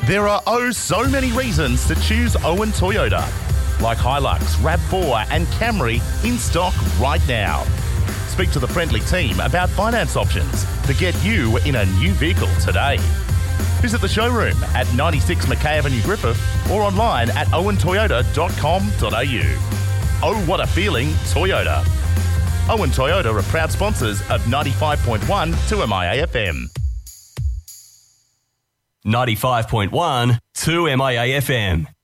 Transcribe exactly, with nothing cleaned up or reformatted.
There are oh so many reasons to choose Owen Toyota, like Hilux, RAV four and Camry in stock right now. Speak to the friendly team about finance options to get you in a new vehicle today. Visit the showroom at ninety-six Mackay Avenue, Griffith, or online at owen toyota dot com dot a u. Oh, what a feeling, Toyota. Owen Toyota are proud sponsors of ninety-five point one two M I A F M. ninety-five point one two M I A F M.